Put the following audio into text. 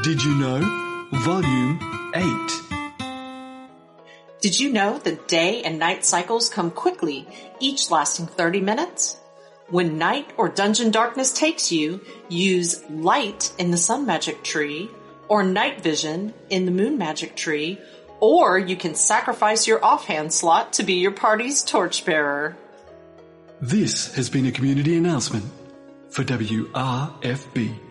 Did you know? Volume 8. Did you know that day and night cycles come quickly, each lasting 30 minutes? When night or dungeon darkness takes you, use light in the sun magic tree, or night vision in the moon magic tree, or you can sacrifice your offhand slot to be your party's torchbearer. This has been a community announcement for WRFB.